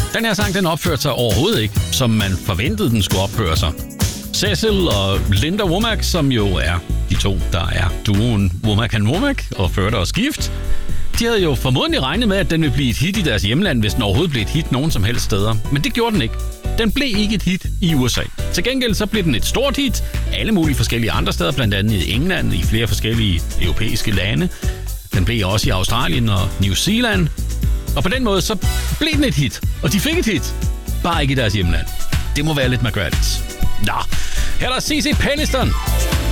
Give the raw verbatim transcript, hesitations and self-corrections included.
Den her sang, den opførte sig overhovedet ikke, som man forventede, den skulle opføre sig. Cecil og Linda Womack, som jo er de to, der er duoen Womack and Womack og Furter og Skift, de havde jo formodentlig regnet med, at den ville blive et hit i deres hjemland, hvis den overhovedet blev et hit nogen som helst steder. Men det gjorde den ikke. Den blev ikke et hit i U S A. Til gengæld så blev den et stort hit alle mulige forskellige andre steder, blandt andet i England, i flere forskellige europæiske lande. Den blev også i Australien og New Zealand. Og på den måde så blev den et hit, og de fik et hit. Bare ikke i deres hjemland. Det må være lidt mærkværdigt. Nå, her er der C C Peniston.